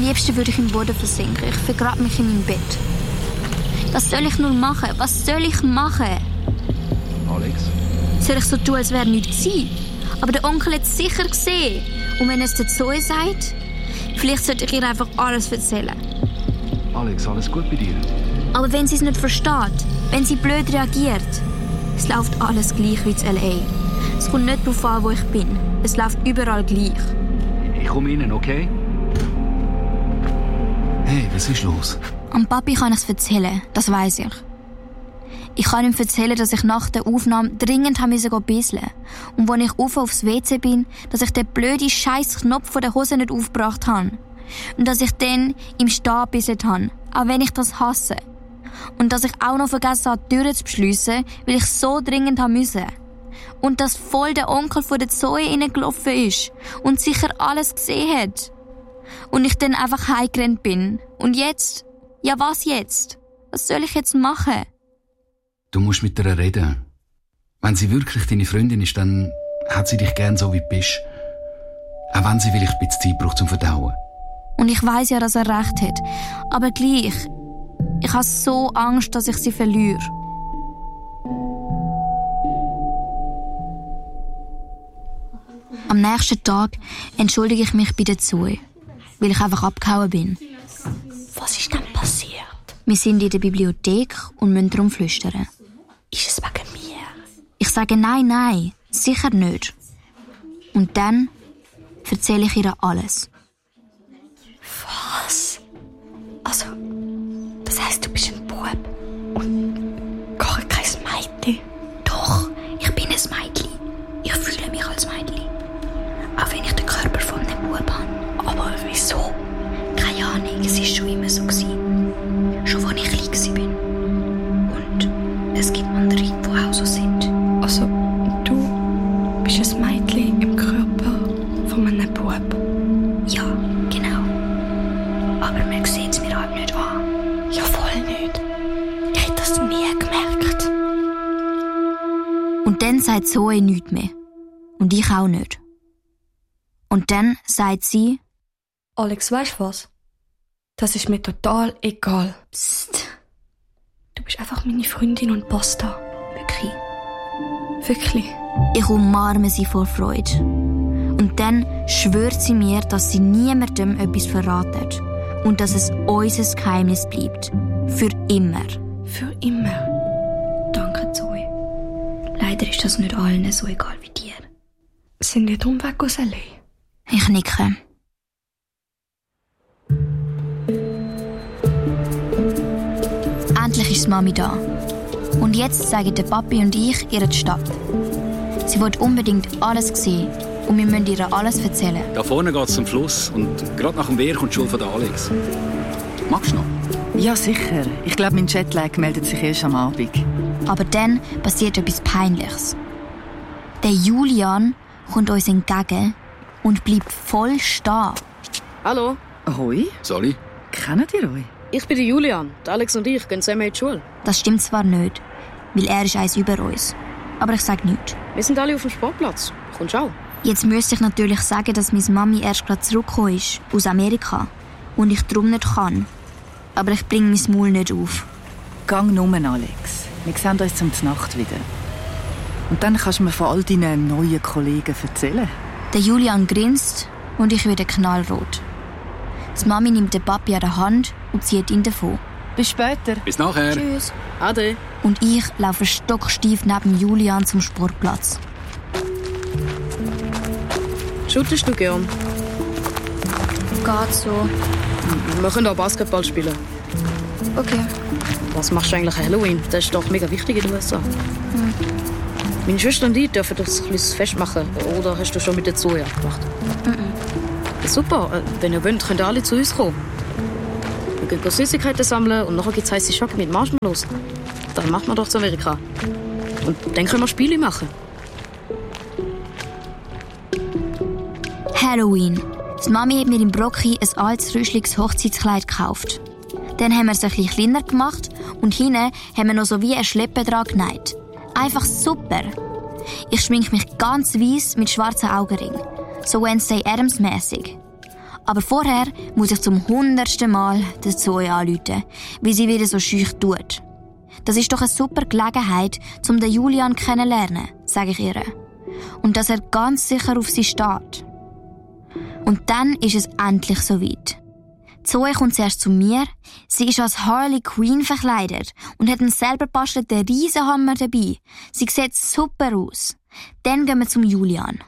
liebsten würde ich im Boden versinken. Ich vergrabe mich in meinem Bett. Was soll ich nur machen? Was soll ich machen? Alex? Soll ich so tun, als wäre nichts gewesen? Aber der Onkel hat es sicher gesehen. Und wenn er es der Zoe sagt, vielleicht sollte ich ihr einfach alles erzählen. Alex, alles gut bei dir? Aber wenn sie es nicht versteht, wenn sie blöd reagiert, es läuft alles gleich wie in L.A. Es kommt nicht darauf an, wo ich bin. Es läuft überall gleich. Ich komme rein, okay? Hey, was ist los? Am Papi kann ich es erzählen, das weiss ich. Ich kann ihm erzählen, dass ich nach der Aufnahme dringend bisseln musste. Und als ich aufs WC bin, dass ich den blöden Scheiß-Knopf von der Hose nicht aufgebracht habe. Und dass ich dann im Stehen gebisselt habe, auch wenn ich das hasse. Und dass ich auch noch vergessen habe, die Türen zu beschliessen, weil ich so dringend musste. Und dass voll der Onkel von der Zoe reingelaufen ist und sicher alles gesehen hat. Und ich dann einfach heimgerannt bin. Und jetzt? Ja, was jetzt? Was soll ich jetzt machen? Du musst mit ihr reden. Wenn sie wirklich deine Freundin ist, dann hat sie dich gern so, wie du bist. Auch wenn sie vielleicht ein bisschen Zeit braucht zum Verdauen. Und ich weiss ja, dass er recht hat. Aber gleich, ich habe so Angst, dass ich sie verliere. Am nächsten Tag entschuldige ich mich bei der Zoe, weil ich einfach abgehauen bin. Was ist denn passiert? Wir sind in der Bibliothek und müssen darum flüstern. Ist es wegen mir? Ich sage nein, sicher nicht. Und dann erzähle ich ihr alles. Was? Also, das heisst, du bist ein Bub und gar kein Mädchen? Doch, ich bin ein Mädchen. Ich fühle mich als Mädchen. Auch wenn ich den Körper von einem Bub habe. Aber wieso? Keine Ahnung, es war schon immer so. Schon als ich klein war. Und es gibt andere, die auch so sind. Also, du bist ein Mädchen im Körper von einem Bub? Ja, genau. Aber man sieht es mir halt nicht an. Ja, voll nicht. Ich hätte das nie gemerkt. Und dann sagt Zoe nichts mehr. Und ich auch nicht. Und dann sagt sie: Alex, weisst du was? Das ist mir total egal. Psst. Du bist einfach meine Freundin und basta. Wirklich. Wirklich. Ich umarme sie vor Freude. Und dann schwört sie mir, dass sie niemandem etwas verratet. Und dass es unser Geheimnis bleibt. Für immer. Für immer. Danke, Zoe. Leider ist das nicht allen so egal wie dir. Sind die drum weg aus L.A.? Ich nicke. Endlich ist Mami da. Und jetzt zeigen der Papi und ich ihr die Stadt. Sie will unbedingt alles sehen. Und wir müssen ihr alles erzählen. Da vorne geht's zum Fluss und gerade nach dem Wehr kommt die Schule von der Alex. Magst du noch? Ja, sicher. Ich glaube, mein Jetlag meldet sich erst am Abend. Aber dann passiert etwas Peinliches. Der Julian kommt uns entgegen und bleibt voll stehen. Hallo, Hoi, Sali? kennt ihr euch? ich bin der Julian. Der Alex und ich gehen zusammen in die Schule. Das stimmt zwar nicht, weil er ist eins über uns. Aber ich sage nichts. Wir sind alle auf dem Sportplatz. Kommst du auch? Jetzt müsste ich natürlich sagen, dass meine Mami erst gerade zurückgekommen ist, aus Amerika. Und ich darum nicht kann. Aber ich bringe mein Maul nicht auf. Gang nur, Alex. Wir sehen uns zum Nacht wieder. Und dann kannst du mir von all deinen neuen Kollegen erzählen. Der Julian grinst und ich werde knallrot. Die Mami nimmt den Papi an der Hand und zieht ihn davon. Bis später. Bis nachher. Tschüss. Ade. Und ich laufe stocksteif neben Julian zum Sportplatz. Shootest du gern? Geht so. Wir können auch Basketball spielen. Okay. Was machst du eigentlich an Halloween? Das ist doch mega wichtig in den USA. Meine Schwester und ich dürfen das ein kleines Fest machen. Oder hast du schon mit der Zoe gemacht? Ja, super. Wenn ihr wollt, könnt ihr alle zu uns kommen. Wir gehen Süßigkeiten sammeln und nachher gibt es heisse Schock mit Marshmallows. Dann macht man doch zu Amerika. Und dann können wir Spiele machen. Halloween. Die Mami hat mir im Brocki ein altes, rüschliges Hochzeitskleid gekauft. Dann haben wir es ein bisschen kleiner gemacht und hinten haben wir noch so wie ein Schleppe dran genäht. Einfach super. Ich schminke mich ganz weiss mit schwarzen Augenringen. So Wednesday Addams-mässig. Aber vorher muss ich zum 100. Mal der Zoe anrufen, wie sie wieder so schüch tut. Das ist doch eine super Gelegenheit, um den Julian kennenzulernen, sage ich ihr. Und dass er ganz sicher auf sie steht. Und dann ist es endlich soweit. Zoe kommt zuerst zu mir. Sie ist als Harley Quinn verkleidet und hat einen selber bastelten Riesenhammer dabei. Sie sieht super aus. Dann gehen wir zum Julian.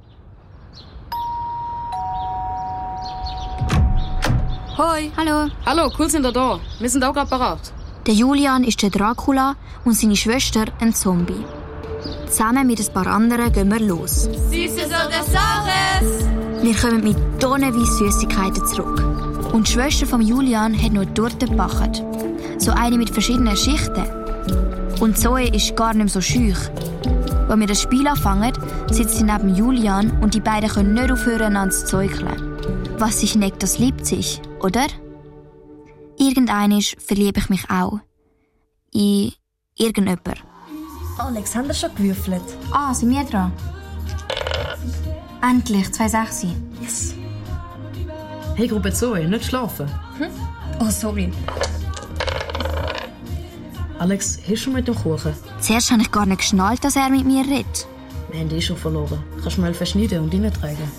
Hoi. Hallo. Hallo, cool sind ihr da. Wir sind auch gerade bereit. Der Julian ist der Dracula und seine Schwester ein Zombie. Zusammen mit ein paar anderen gehen wir los. Süßes oder Saures? Wir kommen mit tonnenweise Süßigkeiten zurück. Und die Schwester von Julian hat noch Torte gebacken. So eine mit verschiedenen Schichten. Und Zoe ist gar nicht mehr so schüch. Als wir das Spiel anfangen, sitzt sie neben Julian und die beiden können nicht aufhören, einander zu zeugeln. Was sich neckt, das liebt sich, oder? Irgendeinmal verliebe ich mich auch. In irgendjemand. Alex, haben wir schon gewürfelt? Ah, sind wir dran? Endlich, 2,6. Yes. Hey, Gruppe Zoe, nicht schlafen. Oh, sorry. Alex, hilfst du mit dem Kuchen? Zuerst habe ich gar nicht geschnallt, dass er mit mir redet. Wir haben die schon verloren. Kannst du mal verschneiden und reintragen?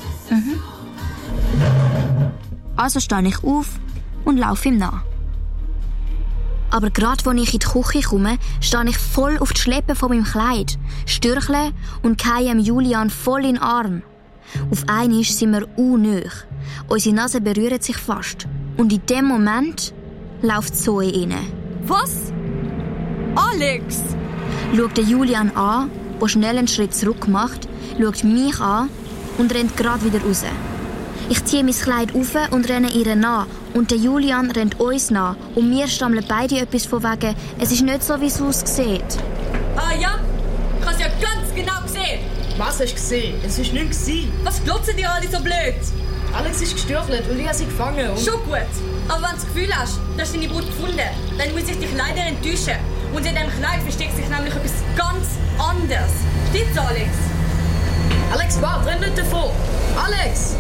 Also stehe ich auf und laufe ihm nach. Aber gerade als ich in die Küche komme, stehe ich voll auf die Schleppe von meinem Kleid, stürchle und gehe Julian voll in den Arm. Auf einmal sind wir unnöch. Unsere Nase berühren sich fast. Und in dem Moment läuft Zoe rein. Was? Alex! Schaut Julian an, der schnell einen Schritt zurück macht, schaut mich an und rennt gerade wieder raus. Ich ziehe mein Kleid auf und renne ihr nach. Und der Julian rennt uns nach. Und wir stammeln beide etwas von wegen, es ist nicht so, wie es aussieht. Ah ja? Ich habe es ja ganz genau gesehen. Was hast du gesehen? Es war nichts. Was glotzen die alle so blöd? Alex ist gestürchelt und ich habe sie gefangen. Schon gut. Aber wenn du das Gefühl hast, du hast deine Brut gefunden, dann muss ich dich leider enttäuschen. Und in diesem Kleid versteckt sich nämlich etwas ganz anderes. Stimmt's, Alex? Alex, warte, renn nicht davon. Alex!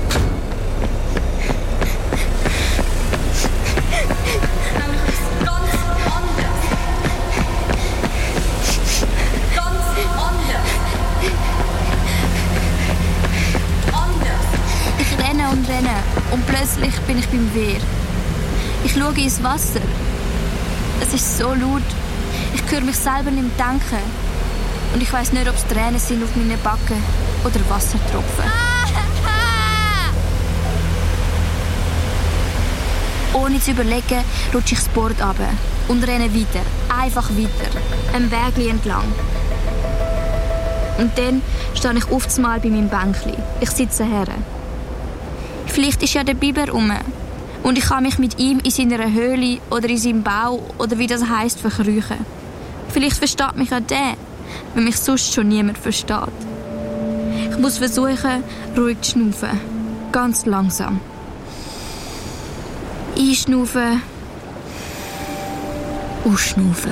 Nämlich etwas ganz anderes. Ganz anders. Anders. Ich renne und renne und plötzlich bin ich beim Wehr. Ich schaue ins Wasser. Es ist so laut. Ich höre mich selber nicht mehr denken. Und ich weiss nicht, ob es Tränen sind auf meinen Backen oder Wassertropfen. Ohne zu überlegen, rutsche ich das Board runter und renne weiter. Einfach weiter. Ein Weg entlang. Und dann stehe ich auf einmal bei meinem Bänkli. Ich sitze her. Vielleicht ist ja der Biber rum. Und ich kann mich mit ihm in seiner Höhle oder in seinem Bau oder wie das heisst, verkriechen. Vielleicht versteht mich auch der, wenn mich sonst schon niemand versteht. Ich muss versuchen, ruhig zu schnaufen. Ganz langsam. Einschnaufen. Ausschnaufen.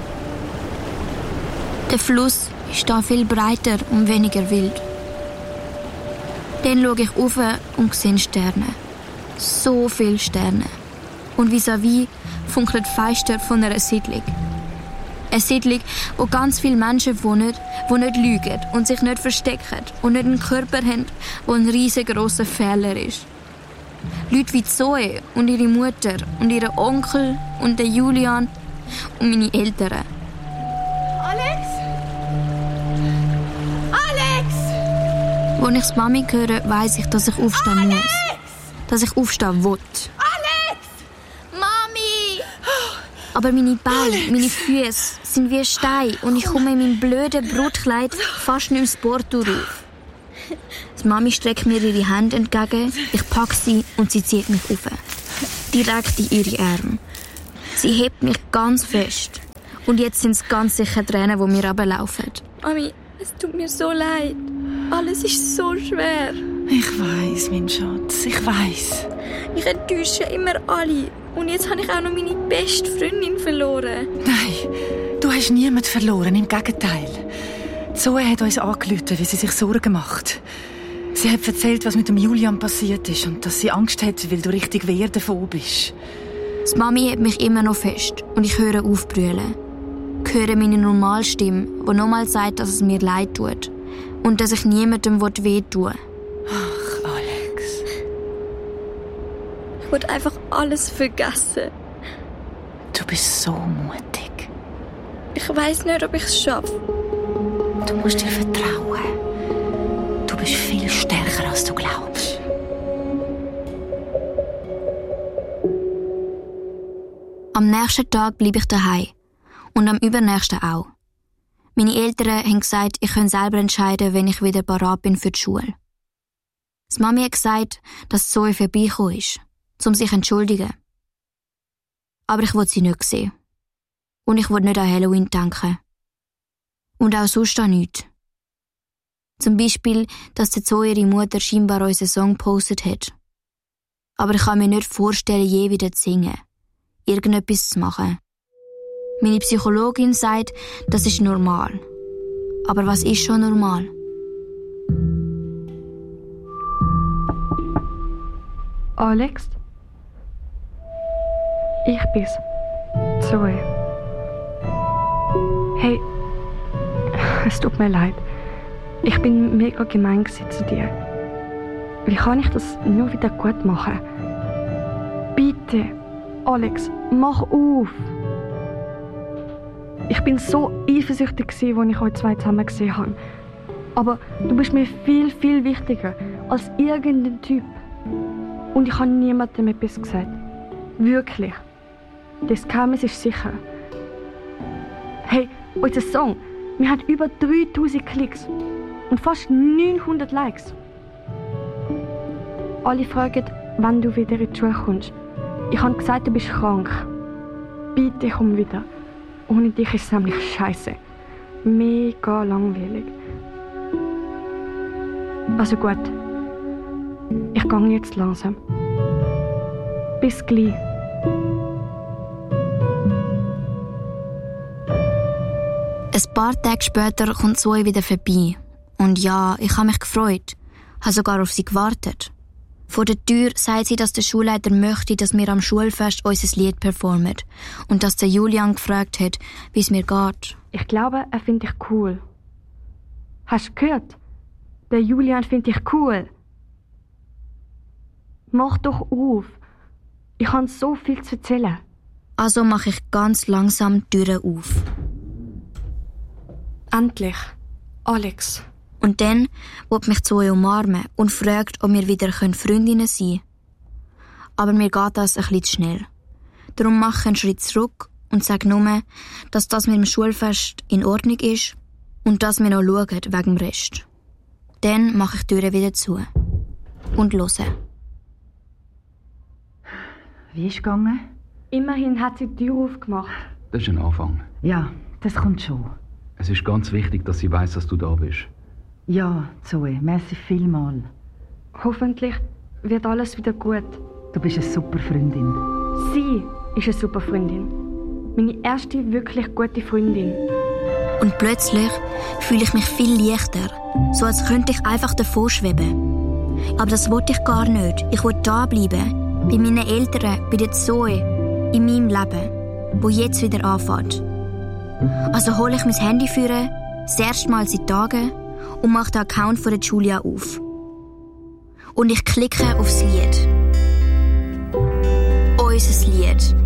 Der Fluss ist da viel breiter und weniger wild. Dann schaue ich rauf und sehe Sterne. So viele Sterne. Und vis-à-vis funkelt Fenster von einer Siedlung. Eine Siedlung, wo ganz viele Menschen wohnen, die nicht lügen und sich nicht verstecken und nicht einen Körper haben, der ein riesengroßer Fehler ist. Leute wie Zoe und ihre Mutter und ihre Onkel und der Julian und meine Eltern. Alex? Alex! Als ich das Mami höre, weiss ich, dass ich aufstehen muss. Dass ich aufstehen will. Alex! Mami! Aber meine Beine, meine Füße sind wie Steine und ich komme in meinem blöden Brutkleid fast nicht ins Board auf. Die Mami streckt mir ihre Hände entgegen, ich packe sie und sie zieht mich auf. Direkt in ihre Arme. Sie hebt mich ganz fest. Und jetzt sind es ganz sicher Tränen, die mir runterlaufen. Mami, es tut mir so leid. Alles ist so schwer. Ich weiss, mein Schatz, ich weiss. Ich enttäusche immer alle. Und jetzt habe ich auch noch meine beste Freundin verloren. Nein, du hast niemanden verloren, im Gegenteil. Zoe hat uns angerufen, wie sie sich Sorgen macht. Sie hat erzählt, was mit dem Julian passiert ist und dass sie Angst hat, weil du richtig wehr davon bist. Die Mami hat mich immer noch fest und ich höre auf brüllen. Ich höre meine Normalstimme, die nochmal sagt, dass es mir leid tut und dass ich niemandem wehtun will. Ach, Alex. Ich will einfach alles vergessen. Du bist so mutig. Ich weiss nicht, ob ich es schaffe. Du musst dir vertrauen. Du bist viel stärker, als du glaubst. Am nächsten Tag bleibe ich daheim. Und am übernächsten auch. Meine Eltern haben gesagt, ich könne selber entscheiden, wenn ich wieder parat bin für die Schule. Die Mami hat gesagt, dass Zoe vorbeigekommen ist, um sich zu entschuldigen. Aber ich will sie nicht sehen. Und ich will nicht an Halloween denken. Und auch sonst an nichts. Zum Beispiel, dass die Zoe ihre Mutter scheinbar unseren Song gepostet hat. Aber ich kann mir nicht vorstellen, je wieder zu singen. Irgendetwas zu machen. Meine Psychologin sagt, das ist normal. Aber was ist schon normal? Alex? Ich bin's. Zoe. Hey, es tut mir leid. Ich bin mega gemein zu dir. Wie kann ich das nur wieder gut machen? Bitte, Alex, mach auf! Ich bin so eifersüchtig, als ich euch zwei zusammen gesehen habe. Aber du bist mir viel, viel wichtiger als irgendein Typ. Und ich habe niemandem etwas gesagt. Wirklich. Das Geheimnis ist sicher. Hey, unser Song, wir haben über 3000 Klicks und fast 900 Likes. Alle fragen, wann du wieder in die Schule kommst. Ich habe gesagt, du bist krank. Bitte komm wieder. Ohne dich ist es nämlich scheiße. Mega langweilig. Also gut. Ich gehe jetzt langsam. Bis gleich. Ein paar Tage später kommt Zoe wieder vorbei. Und ja, ich habe mich gefreut. Habe sogar auf sie gewartet. Vor der Tür sagt sie, dass der Schulleiter möchte, dass wir am Schulfest unser Lied performen. Und dass der Julian gefragt hat, wie es mir geht. Ich glaube, er findet dich cool. Hast du gehört? Der Julian findet dich cool. Mach doch auf. Ich habe so viel zu erzählen. Also mache ich ganz langsam die Türe auf. Endlich. Alex. Und dann will mich Zoe umarmen und fragt, ob wir wieder Freundinnen sein können. Aber mir geht das ein bisschen zu schnell. Darum mache ich einen Schritt zurück und sage nur, dass das mit dem Schulfest in Ordnung ist und dass wir noch schauen wegen dem Rest. Dann mache ich die Türe wieder zu. Und höre. Wie ist es gegangen? Immerhin hat sie die Tür aufgemacht. Das ist ein Anfang. Ja, das kommt schon. Es ist ganz wichtig, dass sie weiss, dass du da bist. Ja, Zoe, merci vielmal. Hoffentlich wird alles wieder gut. Du bist eine super Freundin. Sie ist eine super Freundin. Meine erste wirklich gute Freundin. Und plötzlich fühle ich mich viel leichter. So als könnte ich einfach davor schweben. Aber das wollte ich gar nicht. Ich wollte da bleiben. Bei meinen Eltern, bei der Zoe. In meinem Leben. Wo jetzt wieder anfängt. Also hole ich mein Handy führen, das erste Mal seit Tagen, und mache den Account von der Julia auf. Und ich klicke aufs Lied. Unser Lied.